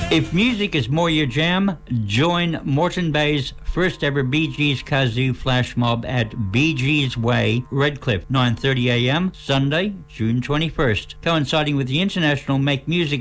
If music is more your jam, join Moreton Bay's first ever Bee Gees Kazoo Flash Mob at Bee Gees Way, Redcliffe, 9:30 a.m., Sunday, June 21st, coinciding with the International Make Music